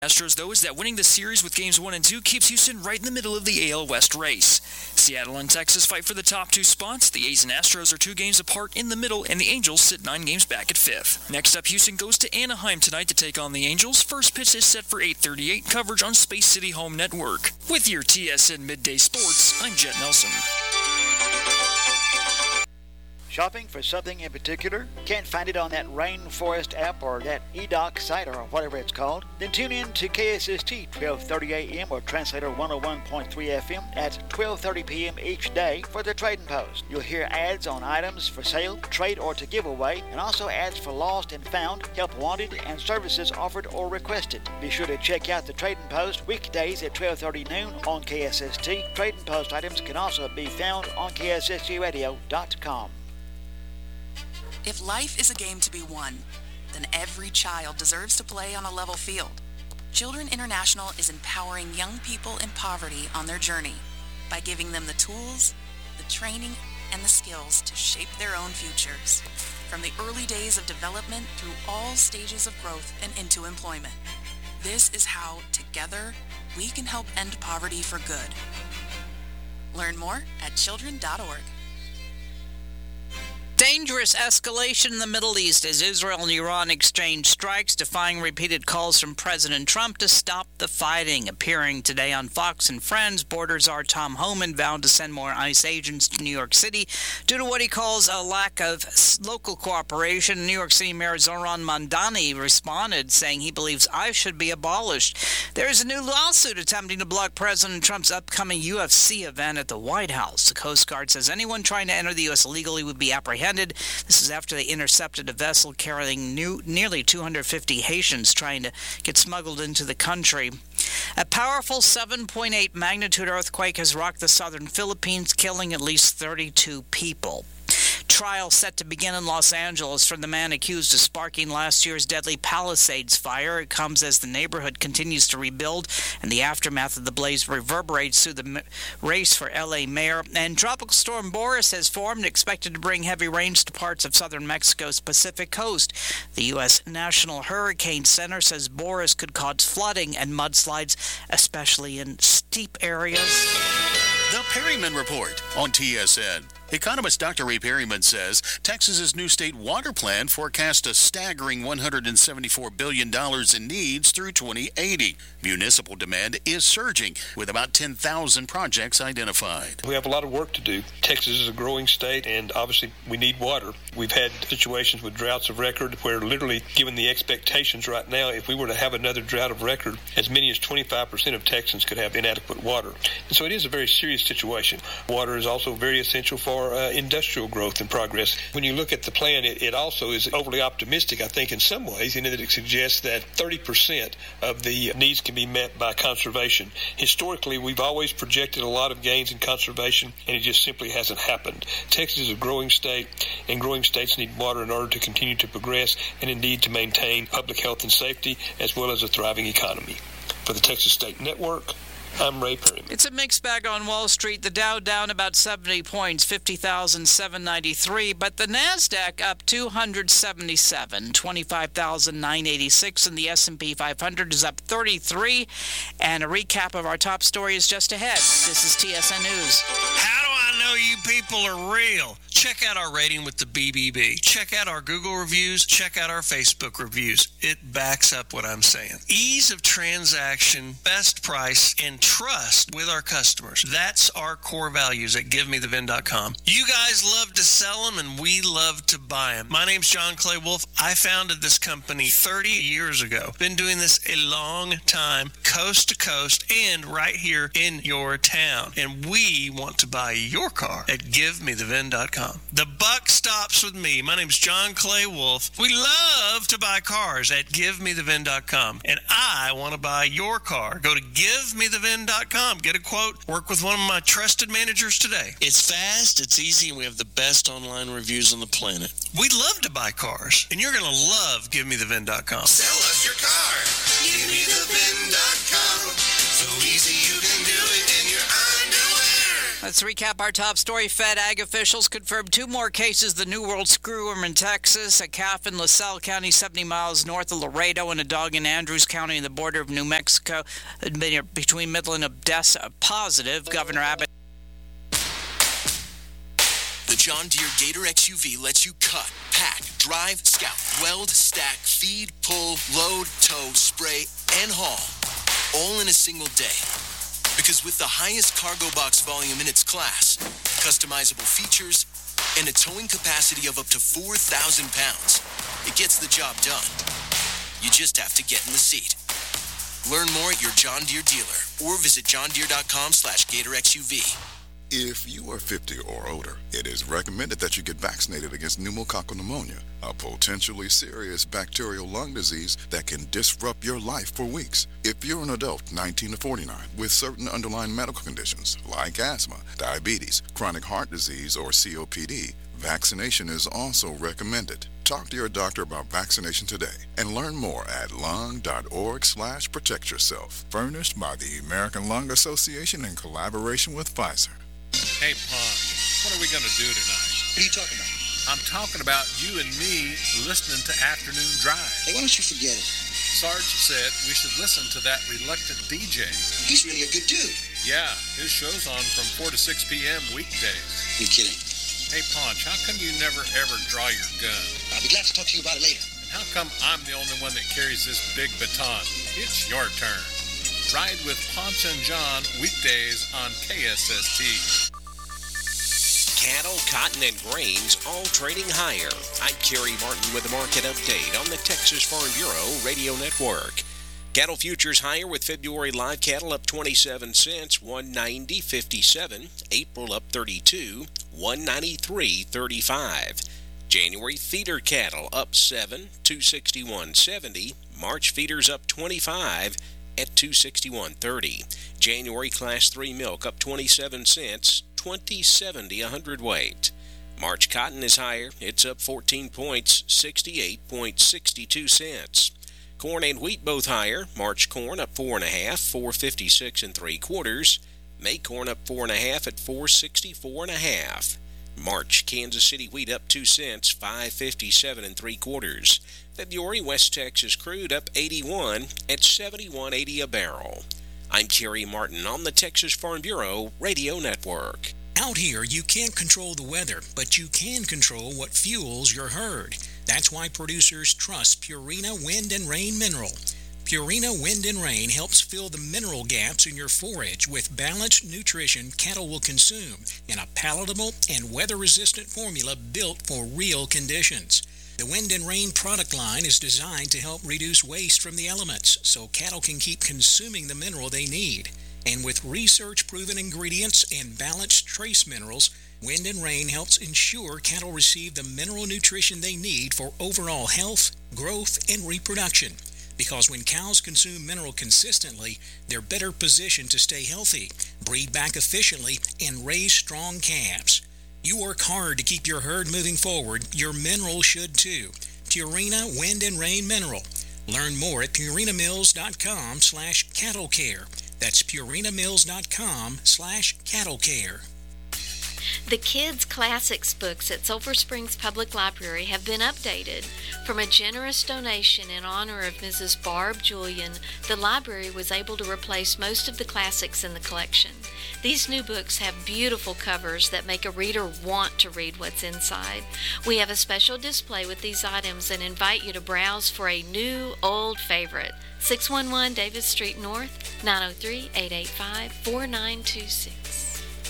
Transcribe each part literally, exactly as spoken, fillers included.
Astros, though, is that winning the series with games one and two keeps Houston right in the middle of the A L West race. Seattle and Texas fight for the top two spots. The A's and Astros are two games apart in the middle, and the Angels sit nine games back at fifth. Next up, Houston goes to Anaheim tonight to take on the Angels. First pitch is set for eight thirty-eight, coverage on Space City Home Network. With your T S N Midday Sports, I'm Jet Nelson. Shopping for something in particular? Can't find it on that Rainforest app or that E D O C site or whatever it's called? Then tune in to K S S T twelve thirty A M or Translator one oh one point three F M at twelve thirty P M each day for the Trading Post. You'll hear ads on items for sale, trade, or to give away, and also ads for lost and found, help wanted, and services offered or requested. Be sure to check out the Trading Post weekdays at twelve thirty noon on K S S T. Trading Post items can also be found on K S S T radio dot com. If life is a game to be won, then every child deserves to play on a level field. Children International is empowering young people in poverty on their journey by giving them the tools, the training, and the skills to shape their own futures, from the early days of development through all stages of growth and into employment. This is how, together, we can help end poverty for good. Learn more at children dot org. Dangerous escalation in the Middle East as Israel and Iran exchange strikes, defying repeated calls from President Trump to stop the fighting. Appearing today on Fox and Friends, border czar Tom Homan vowed to send more ICE agents to New York City due to what he calls a lack of local cooperation. New York City Mayor Zohran Mamdani responded, saying he believes ICE should be abolished. There is a new lawsuit attempting to block President Trump's upcoming U F C event at the White House. The Coast Guard says anyone trying to enter the U S illegally would be apprehended. This is after they intercepted a vessel carrying new, nearly two hundred fifty Haitians trying to get smuggled into the country. A powerful seven point eight magnitude earthquake has rocked the southern Philippines, killing at least thirty-two people. Trial set to begin in Los Angeles for the man accused of sparking last year's deadly Palisades fire. It comes as the neighborhood continues to rebuild, and the aftermath of the blaze reverberates through the race for L A mayor. And Tropical Storm Boris has formed, expected to bring heavy rains to parts of southern Mexico's Pacific coast. The U S National Hurricane Center says Boris could cause flooding and mudslides, especially in steep areas. The Perryman Report on T S N. Economist Doctor Ray Perryman says Texas's new state water plan forecasts a staggering one hundred seventy-four billion dollars in needs through twenty eighty. Municipal demand is surging, with about ten thousand projects identified. We have a lot of work to do. Texas is a growing state, and obviously we need water. We've had situations with droughts of record where literally, given the expectations right now, if we were to have another drought of record, as many as twenty-five percent of Texans could have inadequate water. And so it is a very serious situation. Water is also very essential for Uh, industrial growth and progress. When you look at the plan, it, it also is overly optimistic, I think, in some ways, in that it suggests that thirty percent of the needs can be met by conservation. Historically, we've always projected a lot of gains in conservation, and it just simply hasn't happened. Texas is a growing state, and growing states need water in order to continue to progress and indeed to maintain public health and safety, as well as a thriving economy. For the Texas State Network, I'm Ray Perryman. It's a mixed bag on Wall Street. The Dow down about seventy points, fifty thousand seven hundred ninety-three, but the NASDAQ up two hundred seventy-seven, twenty-five thousand nine hundred eighty-six, and the S and P five hundred is up thirty-three. And a recap of our top story is just ahead. This is T S N News. How do I know you people are real? Check out our rating with the B B B. Check out our Google reviews. Check out our Facebook reviews. It backs up what I'm saying. Ease of transaction, best price, and trust with our customers. That's our core values at give me the vin dot com. You guys love to sell them, and we love to buy them. My name's John Clay Wolf. I founded this company thirty years ago. Been doing this a long time, coast to coast, and right here in your town. And we want to buy your car at give me the vin dot com. The buck stops with me. My name's John Clay Wolf. We love to buy cars at give me the vin dot com. And I want to buy your car. Go to give me the vin dot com. Get a quote. Work with one of my trusted managers today. It's fast, it's easy, and we have the best online reviews on the planet. We love to buy cars, and you're going to love give me the vin dot com. Sell us your car. give me the vin dot com. So easy you can do it in your underwear. Let's recap our top story. Fed ag officials confirmed two more cases of the New World screwworm in Texas. A calf in LaSalle County, seventy miles north of Laredo, and a dog in Andrews County on the border of New Mexico, between Midland and Odessa, positive. Governor Abbott. The John Deere Gator X U V lets you cut, pack, drive, scout, weld, stack, feed, pull, load, tow, spray, and haul, all in a single day. Because with the highest cargo box volume in its class, customizable features, and a towing capacity of up to four thousand pounds, it gets the job done. You just have to get in the seat. Learn more at your John Deere dealer or visit johndeere.com slash GatorXUV. If you are fifty or older, it is recommended that you get vaccinated against pneumococcal pneumonia, a potentially serious bacterial lung disease that can disrupt your life for weeks. If you're an adult nineteen to forty-nine with certain underlying medical conditions like asthma, diabetes, chronic heart disease, or C O P D, vaccination is also recommended. Talk to your doctor about vaccination today and learn more at lung.org slash protect yourself. Furnished by the American Lung Association in collaboration with Pfizer. Hey, Pon, what are we going to do tonight? What are you talking about? I'm talking about you and me listening to Afternoon Drive. Hey, why don't you forget it? Sarge said we should listen to that reluctant D J. He's really a good dude. Yeah, his show's on from four to six p.m. weekdays. You're kidding. Hey, Ponch, how come you never ever draw your gun? I'll be glad to talk to you about it later. And how come I'm the only one that carries this big baton? It's your turn. Ride with Ponch and John weekdays on K S S T. Cattle, cotton, and grains all trading higher. I'm Kerry Martin with a market update on the Texas Farm Bureau Radio Network. Cattle futures higher with February live cattle up twenty-seven cents, one ninety fifty-seven. April up thirty-two, one ninety-three thirty-five. January feeder cattle up seven, two sixty-one seventy. March feeders up twenty-five at two sixty-one thirty. January class three milk up twenty-seven cents, twenty seventy a hundredweight. March cotton is higher. It's up fourteen points, sixty-eight sixty-two cents. Corn and wheat both higher. March corn up four and a half, four fifty-six and three quarters. May corn up four and a half at four sixty-four and a half. March Kansas City wheat up two cents, five fifty-seven and three quarters. February West Texas crude up eighty-one at seventy-one eighty a barrel. I'm Kerry Martin on the Texas Farm Bureau Radio Network. Out here, you can't control the weather, but you can control what fuels your herd. That's why producers trust Purina Wind and Rain Mineral. Purina Wind and Rain helps fill the mineral gaps in your forage with balanced nutrition cattle will consume in a palatable and weather-resistant formula built for real conditions. The Wind and Rain product line is designed to help reduce waste from the elements so cattle can keep consuming the mineral they need. And with research-proven ingredients and balanced trace minerals, Wind and Rain helps ensure cattle receive the mineral nutrition they need for overall health, growth, and reproduction. Because when cows consume mineral consistently, they're better positioned to stay healthy, breed back efficiently, and raise strong calves. You work hard to keep your herd moving forward. Your mineral should too. Purina Wind and Rain Mineral. Learn more at purinamills.com slash cattle care. That's purinamills.com slash cattle care. The Kids Classics books at Sulphur Springs Public Library have been updated. From a generous donation in honor of Missus Barb Julian, the library was able to replace most of the classics in the collection. These new books have beautiful covers that make a reader want to read what's inside. We have a special display with these items and invite you to browse for a new, old favorite. six one one Davis Street North, nine oh three, eight eight five, four nine two six.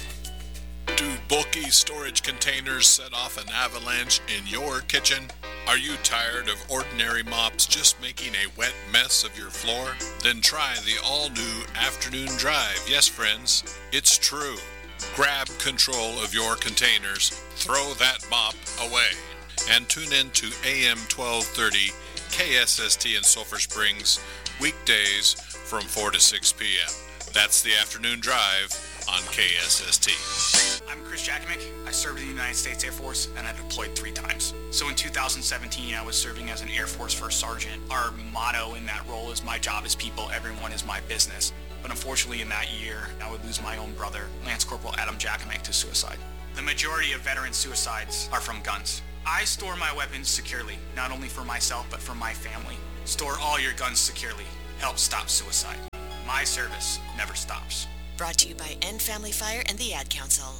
Do bulky storage containers set off an avalanche in your kitchen? Are you tired of ordinary mops just making a wet mess of your floor? Then try the all-new Afternoon Drive. Yes, friends, it's true. Grab control of your containers, throw that mop away, and tune in to A M twelve thirty K S S T in Sulphur Springs, weekdays from four to six p.m. That's the Afternoon Drive on K S S T. I'm Chris Jakimick. I served in the United States Air Force and I deployed three times. So in two thousand seventeen, I was serving as an Air Force First Sergeant. Our motto in that role is my job is people, everyone is my business. But But unfortunately in that year, I would lose my own brother, Lance Corporal Adam Jackamek, to suicide. The majority of veteran suicides are from guns. I store my weapons securely, not only for myself, but for my family. Store all your guns securely. Help stop suicide. My service never stops. Brought to you by End Family Fire and the Ad Council.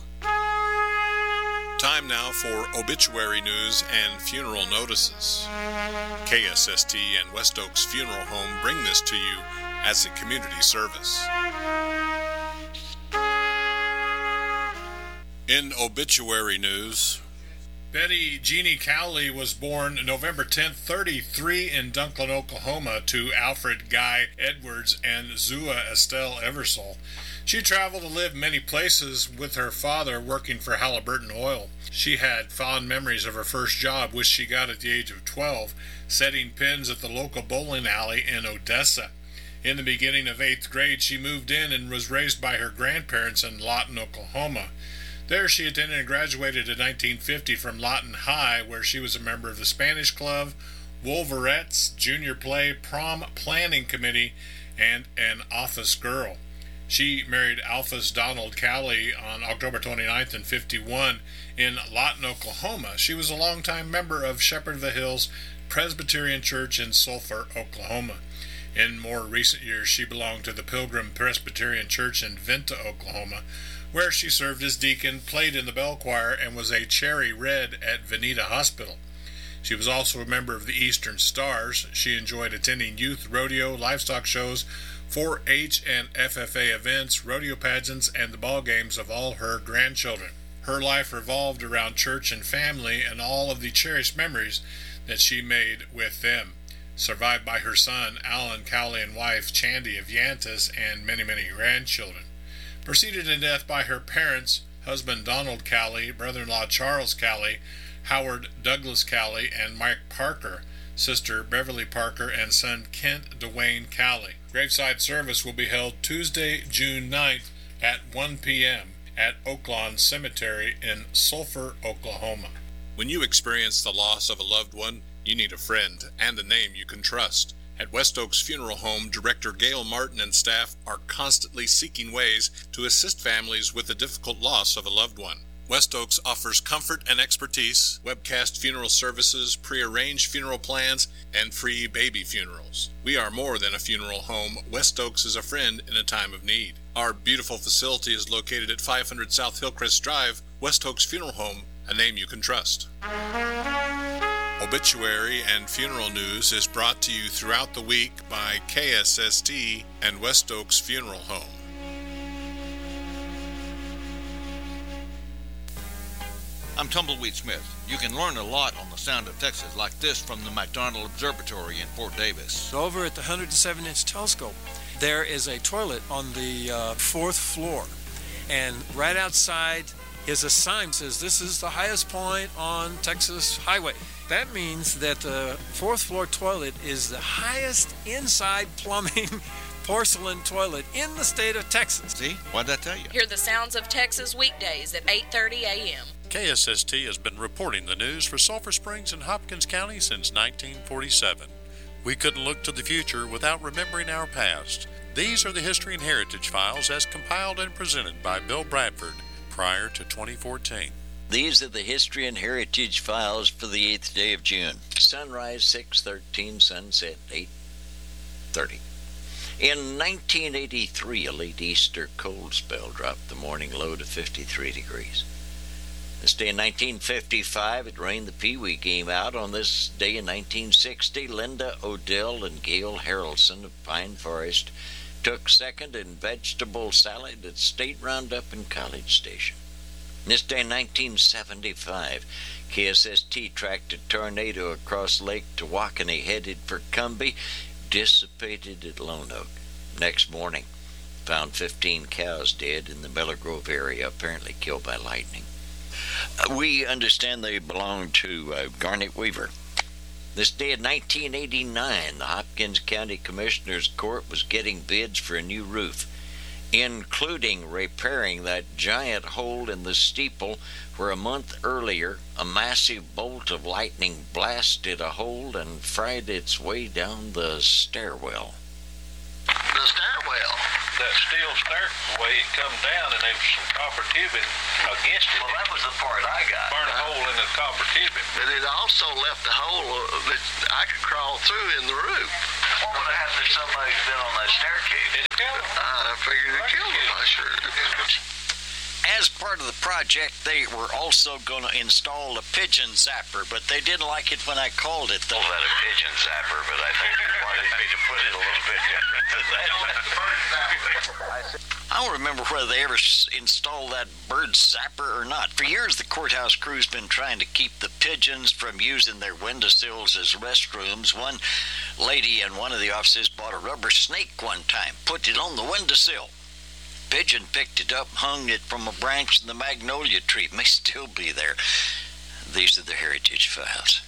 Time now for obituary news and funeral notices. K S S T and West Oaks Funeral Home bring this to you as a community service. In obituary news, Betty Jeannie Cowley was born November tenth, thirty-three in Dunklin, Oklahoma to Alfred Guy Edwards and Zua Estelle Eversole. She traveled and lived many places with her father working for Halliburton Oil. She had fond memories of her first job, which she got at the age of twelve, setting pins at the local bowling alley in Odessa. In the beginning of eighth grade, she moved in and was raised by her grandparents in Lawton, Oklahoma. There she attended and graduated in nineteen fifty from Lawton High, where she was a member of the Spanish Club, Wolverettes, Junior Play, Prom Planning Committee, and an office girl. She married Alphas Donald Cowley on October twenty-ninth in fifty-one in Lawton, Oklahoma. She was a longtime member of Shepherd of the Hills Presbyterian Church in Sulphur, Oklahoma. In more recent years, she belonged to the Pilgrim Presbyterian Church in Venta, Oklahoma, where she served as deacon, played in the bell choir, and was a Cherry Red at Veneta Hospital. She was also a member of the Eastern Stars. She enjoyed attending youth rodeo, livestock shows, four H and F F A events, rodeo pageants, and the ball games of all her grandchildren. Her life revolved around church and family and all of the cherished memories that she made with them. Survived by her son, Alan Cowley, and wife, Chandy of Yantas, and many, many grandchildren. Preceded in death by her parents, husband Donald Cowley, brother-in-law Charles Cowley, Howard Douglas Cowley, and Mike Parker, sister Beverly Parker, and son Kent Dwayne Cowley. Graveside service will be held Tuesday, June ninth at one p.m. at Oaklawn Cemetery in Sulphur, Oklahoma. When you experience the loss of a loved one, you need a friend and a name you can trust. At West Oaks Funeral Home, Director Gail Martin and staff are constantly seeking ways to assist families with the difficult loss of a loved one. West Oaks offers comfort and expertise, webcast funeral services, pre-arranged funeral plans, and free baby funerals. We are more than a funeral home. West Oaks is a friend in a time of need. Our beautiful facility is located at five hundred South Hillcrest Drive. West Oaks Funeral Home, a name you can trust. Obituary and funeral news is brought to you throughout the week by K S S T and West Oaks Funeral Home. I'm Tumbleweed Smith. You can learn a lot on the sound of Texas like this from the McDonald Observatory in Fort Davis. So over at the one hundred seven inch telescope, there is a toilet on the uh, fourth floor. And right outside is a sign that says this is the highest point on Texas Highway. That means that the fourth floor toilet is the highest inside plumbing porcelain toilet in the state of Texas. See? What'd I tell you? Hear the sounds of Texas weekdays at eight thirty a.m. K S S T has been reporting the news for Sulphur Springs and Hopkins County since nineteen forty-seven. We couldn't look to the future without remembering our past. These are the History and Heritage Files as compiled and presented by Bill Bradford prior to twenty fourteen. These are the History and Heritage Files for the eighth day of June. Sunrise six thirteen, sunset eight thirty. In nineteen eighty-three, a late Easter cold spell dropped the morning low to fifty-three degrees. This day in nineteen fifty-five, it rained the Pee Wee game out. On this day in nineteen sixty, Linda Odell and Gail Harrelson of Pine Forest took second in vegetable salad at State Roundup in College Station. This day in nineteen seventy-five, K S S T tracked a tornado across Lake Tawakoni headed for Cumbie, dissipated at Lone Oak. Next morning, found fifteen cows dead in the Miller Grove area, apparently killed by lightning. Uh, we understand they belong to uh, Garnet Weaver. This day in nineteen eighty-nine, the Hopkins County Commissioner's Court was getting bids for a new roof, including repairing that giant hole in the steeple where a month earlier a massive bolt of lightning blasted a hole and fried its way down the stairwell. The stairwell. that steel stairway, it come down and there was some copper tubing against it. Well, that was the part I got. Burned a hole in the copper tubing. But it also left a hole that I could crawl through in the roof. What would have happened if somebody's been on that staircase? It killed them. I figured it killed them, I sure did. As part of the project, they were also going to install a pigeon zapper, but they didn't like it when I called it the... Well, that a pigeon zapper, but I think you wanted me to put it a little bit different than that. I don't remember whether they ever installed that bird zapper or not. For years, the courthouse crew's been trying to keep the pigeons from using their windowsills as restrooms. One lady in one of the offices bought a rubber snake one time, put it on the windowsill. Pigeon picked it up, hung it from a branch in the magnolia tree. It may still be there. These are the Heritage Files.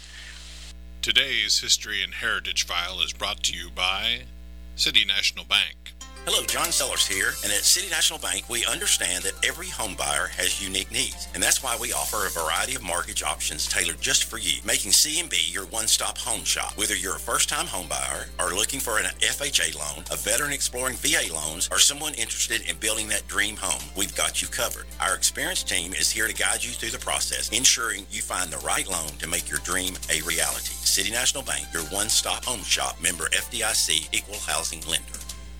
Today's History and Heritage File is brought to you by City National Bank. Hello, John Sellers here, and at City National Bank, we understand that every home buyer has unique needs, and that's why we offer a variety of mortgage options tailored just for you, making C N B your one-stop home shop. Whether you're a first-time home buyer or looking for an F H A loan, a veteran exploring V A loans, or someone interested in building that dream home, we've got you covered. Our experienced team is here to guide you through the process, ensuring you find the right loan to make your dream a reality. City National Bank, your one-stop home shop, member F D I C, equal housing lender.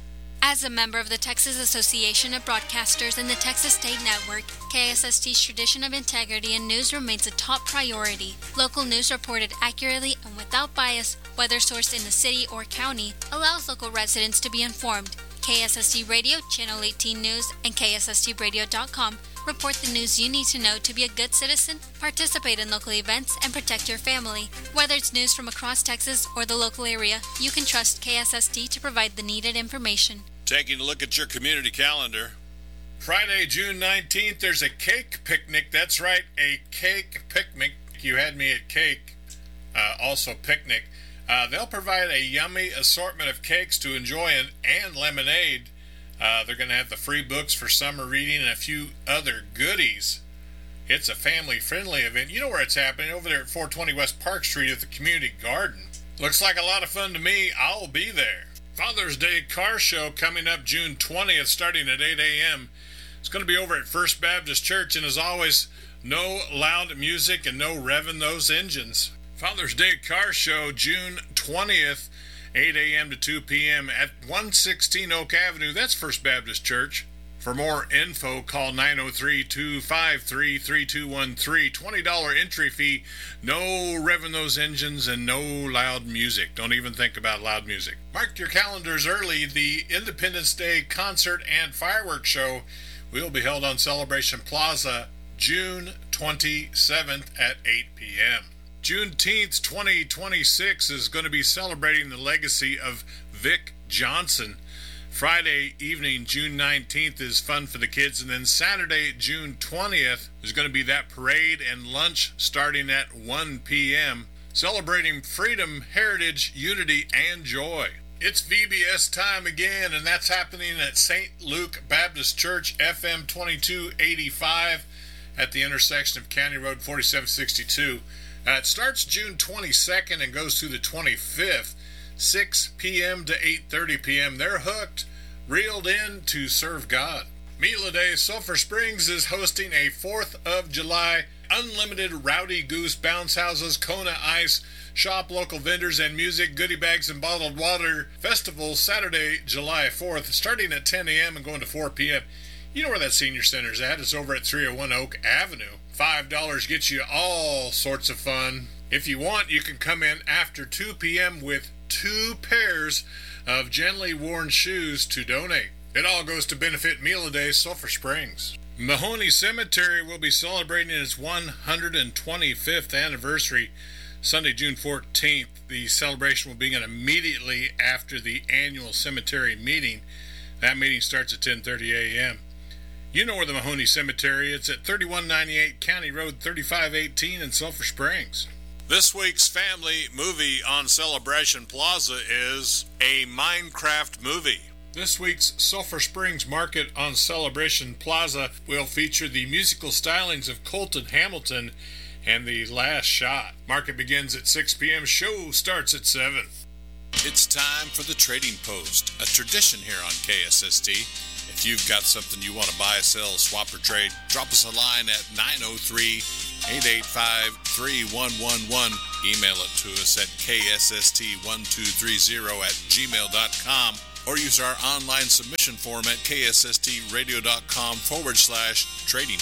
As a member of the Texas Association of Broadcasters and the Texas State Network, K S S T's tradition of integrity and news remains a top priority. Local news reported accurately and without bias, whether sourced in the city or county, allows local residents to be informed. K S S T Radio, Channel eighteen News, and K S S T radio dot com report the news you need to know to be a good citizen, participate in local events, and protect your family. Whether it's news from across Texas or the local area, you can trust K S S T to provide the needed information. Taking a look at your community calendar. Friday, June nineteenth, there's a cake picnic. That's right, a cake picnic. You had me at cake, uh, also picnic. Uh, they'll provide a yummy assortment of cakes to enjoy and, and lemonade. Uh, they're going to have the free books for summer reading and a few other goodies. It's a family-friendly event. You know where it's happening, over there at four twenty West Park Street at the Community Garden. Looks like a lot of fun to me. I'll be there. Father's Day Car Show coming up June twentieth, starting at eight a.m. It's going to be over at First Baptist Church, and as always, no loud music and no revving those engines. Father's Day Car Show, June twentieth, eight a.m. to two p.m. at one sixteen Oak Avenue. That's First Baptist Church. For more info, call nine oh three, two five three, three two one three. twenty dollars entry fee. No revving those engines and no loud music. Don't even think about loud music. Mark your calendars early. The Independence Day Concert and Fireworks Show will be held on Celebration Plaza June twenty-seventh at eight p.m. Juneteenth twenty twenty-six is going to be celebrating the legacy of Vic Johnson. Friday evening, June nineteenth, is fun for the kids, and then Saturday, June twentieth, is going to be that parade and lunch starting at one p.m., celebrating freedom, heritage, unity, and joy. It's V B S time again, and that's happening at Saint Luke Baptist Church, F M twenty-two eighty-five, at the intersection of County Road forty-seven sixty-two. Uh, it starts June twenty-second and goes through the twenty-fifth, six p.m. to eight thirty p.m. They're hooked, reeled in to serve God. Meal a Day Sulphur Springs is hosting a fourth of July unlimited Rowdy Goose bounce houses, Kona Ice, shop local vendors and music, goodie bags and bottled water festival Saturday, July fourth, starting at ten a.m. and going to four p.m. You know where that senior center's at. It's over at three oh one Oak Avenue. five dollars gets you all sorts of fun. If you want, you can come in after two p.m. with two pairs of gently worn shoes to donate. It all goes to benefit Meal a Day Sulphur Springs. Mahoney Cemetery will be celebrating its one hundred twenty-fifth anniversary Sunday, June fourteenth. The celebration will begin immediately after the annual cemetery meeting. That meeting starts at ten thirty a.m. You know where the Mahoney Cemetery is. It's at thirty-one ninety-eight County Road thirty-five eighteen in Sulphur Springs. This week's family movie on Celebration Plaza is a Minecraft movie. This week's Sulphur Springs Market on Celebration Plaza will feature the musical stylings of Colton Hamilton and The Last Shot. Market begins at six p.m. Show starts at seven. It's time for the Trading Post, a tradition here on K S S T. If you've got something you want to buy, sell, swap, or trade, drop us a line at nine oh three, eight eight five, three one one one. Email it to us at k s s t one two three zero at gmail dot com or use our online submission form at k s s t radio dot com forward slash trading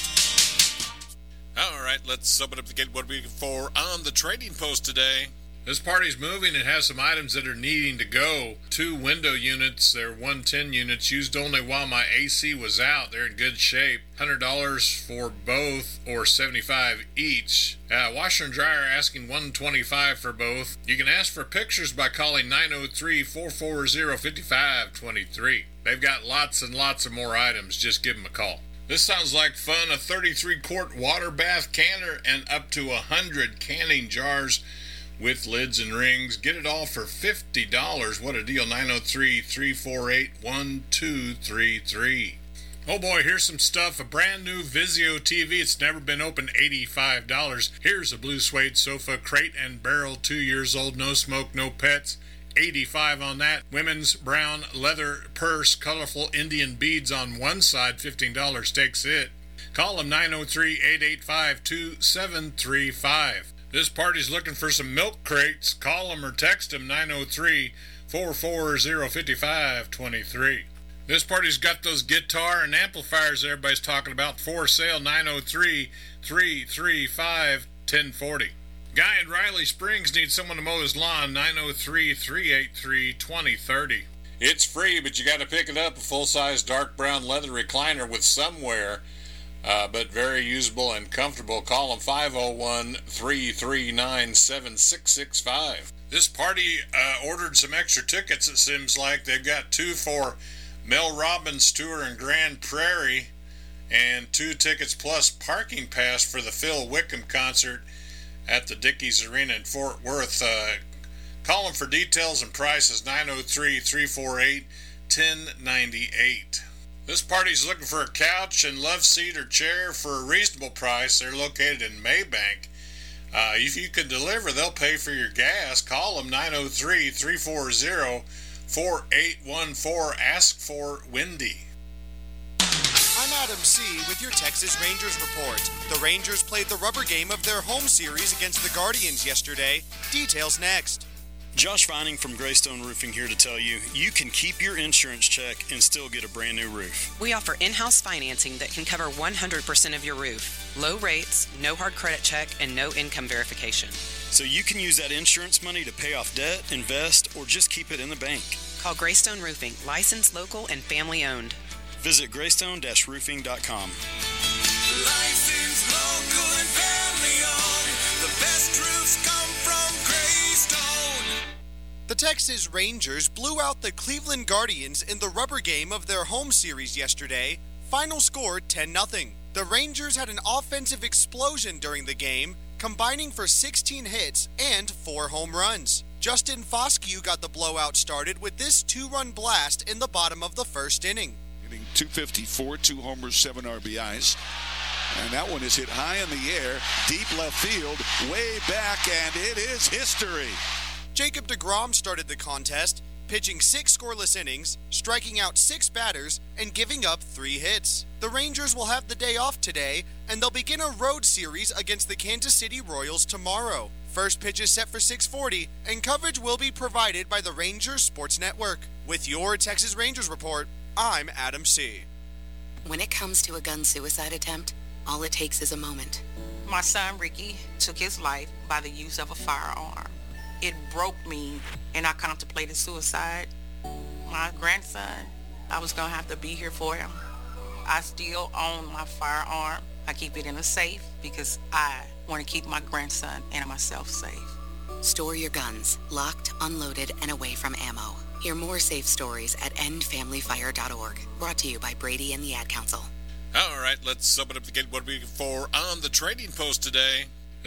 post. All right, let's open up the gate. What are we looking for on the Trading Post today? This party's moving and has some items that are needing to go. Two window units, they're one ten units, used only while my A C was out. They're in good shape. one hundred dollars for both or seventy-five dollars each. Uh, washer and dryer asking one hundred twenty-five dollars for both. You can ask for pictures by calling nine oh three, four four zero, five five two three. They've got lots and lots of more items. Just give them a call. This sounds like fun. A thirty-three quart water bath canner and up to one hundred canning jars with lids and rings. Get it all for fifty dollars. What a deal. nine oh three, three four eight, one two three three. Oh boy, here's some stuff. A brand new Vizio T V. It's never been opened, eighty-five dollars. Here's a blue suede sofa, crate and barrel, two years old, no smoke, no pets. eighty-five dollars on that. Women's brown leather purse, colorful Indian beads on one side, fifteen dollars takes it. Call them nine oh three, eight eight five, two seven three five. This party's looking for some milk crates. Call them or text them nine oh three, four four zero, five five two three. This party's got those guitar and amplifiers everybody's talking about for sale, nine oh three, three three five, one oh four oh. Guy in Riley Springs needs someone to mow his lawn, nine oh three, three eight three, two oh three oh. It's free, but you got to pick it up. A full-size dark brown leather recliner with some wear. Uh, but very usable and comfortable. Call them five oh one, three three nine, seven six six five. This party uh, ordered some extra tickets, it seems like. They've got two for Mel Robbins' tour in Grand Prairie and two tickets plus parking pass for the Phil Wickham concert at the Dickies Arena in Fort Worth. Uh, call them for details and prices, nine oh three, three four eight, one oh nine eight. This party's looking for a couch and love seat or chair for a reasonable price. They're located in Maybank. Uh, if you can deliver, they'll pay for your gas. Call them nine oh three, three four zero, four eight one four. Ask for Wendy. I'm Adam C. with your Texas Rangers report. The Rangers played the rubber game of their home series against the Guardians yesterday. Details next. Josh Vining from Greystone Roofing here to tell you, you can keep your insurance check and still get a brand new roof. We offer in-house financing that can cover one hundred percent of your roof. Low rates, no hard credit check, and no income verification. So you can use that insurance money to pay off debt, invest, or just keep it in the bank. Call Greystone Roofing, licensed, local, and family owned. Visit greystone dash roofing dot com. Licensed, local, and family owned. The best roofs come from Greystone. The Texas Rangers blew out the Cleveland Guardians in the rubber game of their home series yesterday. Final score ten nothing. The Rangers had an offensive explosion during the game, combining for sixteen hits and four home runs. Justin Foscue got the blowout started with this two-run blast in the bottom of the first inning. Hitting two fifty-four, two homers, seven R B Is. And that one is hit high in the air, deep left field, way back, and it is history. Jacob deGrom started the contest, pitching six scoreless innings, striking out six batters, and giving up three hits. The Rangers will have the day off today, and they'll begin a road series against the Kansas City Royals tomorrow. First pitch is set for six forty, and coverage will be provided by the Rangers Sports Network. With your Texas Rangers report, I'm Adam C. When it comes to a gun suicide attempt, all it takes is a moment. My son Ricky took his life by the use of a firearm. It broke me, and I contemplated suicide. My grandson, I was going to have to be here for him. I still own my firearm. I keep it in a safe because I want to keep my grandson and myself safe. Store your guns, locked, unloaded, and away from ammo. Hear more safe stories at end family fire dot org. Brought to you by Brady and the Ad Council. All right, let's open up the gate. What are we looking for on the Trading Post today?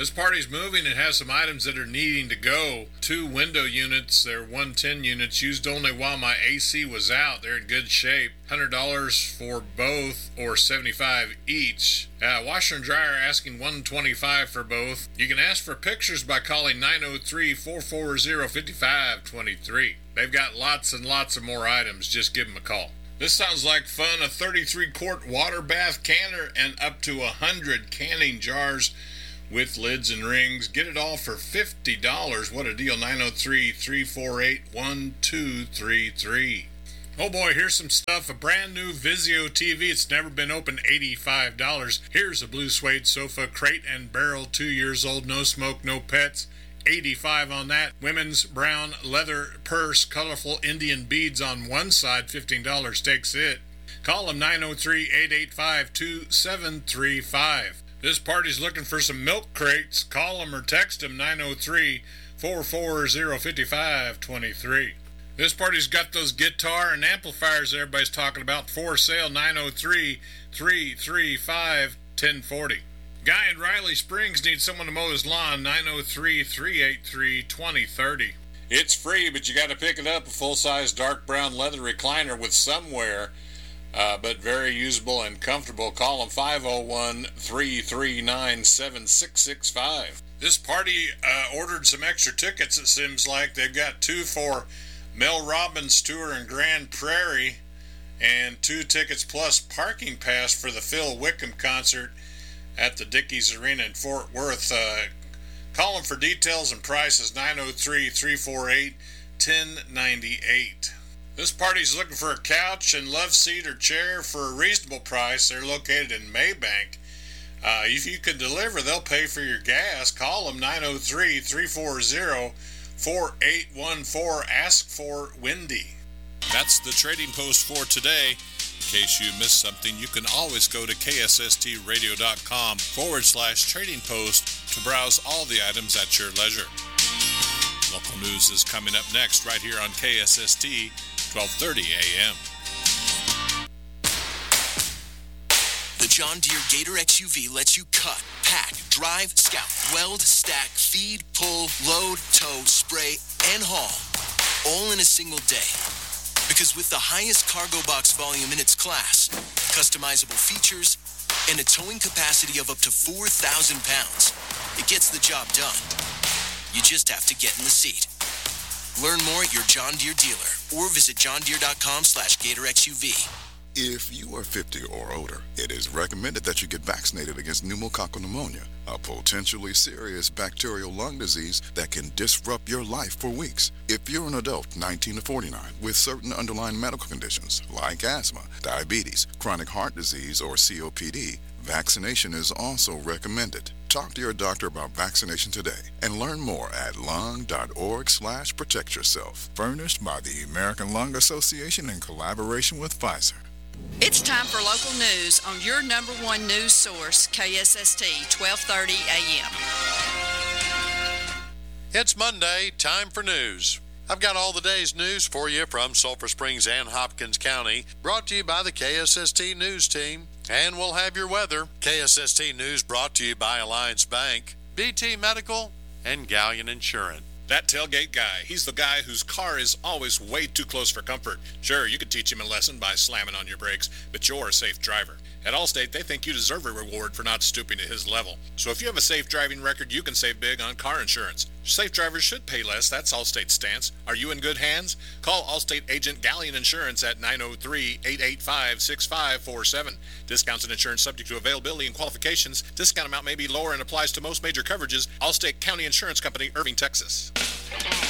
This party's moving and has some items that are needing to go. Two window units, they're one ten units, used only while my A C was out. They're in good shape. one hundred dollars for both, or seventy-five dollars each. Uh, washer and dryer asking one hundred twenty-five dollars for both. You can ask for pictures by calling nine oh three, four four zero, five five two three. They've got lots and lots of more items. Just give them a call. This sounds like fun. A thirty-three quart water bath canner and up to one hundred canning jars with lids and rings. Get it all for fifty dollars. What a deal. nine oh three, three four eight, one two three three. Oh boy, here's some stuff. A brand new Vizio T V. It's never been opened, eighty-five dollars. Here's a blue suede sofa, crate and barrel, two years old, no smoke, no pets. eighty-five dollars on that. Women's brown leather purse, colorful Indian beads on one side, fifteen dollars takes it. Call them nine oh three, eight eight five, two seven three five. This party's looking for some milk crates. Call them or text them nine oh three, four four zero, five five two three. This party's got those guitar and amplifiers everybody's talking about for sale. nine oh three, three three five, one oh four oh. Guy in Riley Springs needs someone to mow his lawn. nine oh three, three eight three, two oh three oh. It's free, but you got to pick it up. A full-size dark brown leather recliner with some wear, uh, but very usable and comfortable. Call them five oh one, three three nine, seven six six five. This party uh, ordered some extra tickets, it seems like. They've got two for Mel Robbins' tour in Grand Prairie and two tickets plus parking pass for the Phil Wickham concert at the Dickies Arena in Fort Worth. Uh, call them for details and prices, nine oh three, three four eight, one oh nine eight. This party's looking for a couch and love seat or chair for a reasonable price. They're located in Maybank. Uh, if you can deliver, they'll pay for your gas. Call them nine oh three, three four zero, four eight one four. Ask for Wendy. That's the Trading Post for today. In case you missed something, you can always go to ksstradio.com forward slash trading post to browse all the items at your leisure. Local news is coming up next right here on K S S T, twelve thirty a.m. The John Deere Gator X U V lets you cut, pack, drive, scout, weld, stack, feed, pull, load, tow, spray, and haul, all in a single day. Because with the highest cargo box volume in its class, customizable features, and a towing capacity of up to four thousand pounds, it gets the job done. You just have to get in the seat. Learn more at your John Deere dealer or visit johndeere.com slash GatorXUV. If you are fifty or older, it is recommended that you get vaccinated against pneumococcal pneumonia, a potentially serious bacterial lung disease that can disrupt your life for weeks. If you're an adult, nineteen to forty-nine, with certain underlying medical conditions like asthma, diabetes, chronic heart disease, or C O P D, vaccination is also recommended. Talk to your doctor about vaccination today and learn more at lung.org slash protect yourself. Furnished by the American Lung Association in collaboration with Pfizer. It's time for local news on your number one news source, K S S T, twelve thirty a.m. It's Monday, time for news. I've got all the day's news for you from Sulphur Springs and Hopkins County, brought to you by the K S S T News Team. And we'll have your weather. K S S T News brought to you by Alliance Bank, B T Medical, and Galleon Insurance. That tailgate guy, he's the guy whose car is always way too close for comfort. Sure, you could teach him a lesson by slamming on your brakes, but you're a safe driver. At Allstate, they think you deserve a reward for not stooping to his level. So if you have a safe driving record, you can save big on car insurance. Safe drivers should pay less. That's Allstate's stance. Are you in good hands? Call Allstate agent Galleon Insurance at nine oh three, eight eight five, six five four seven. Discounts and insurance subject to availability and qualifications. Discount amount may be lower and applies to most major coverages. Allstate County Insurance Company, Irving, Texas.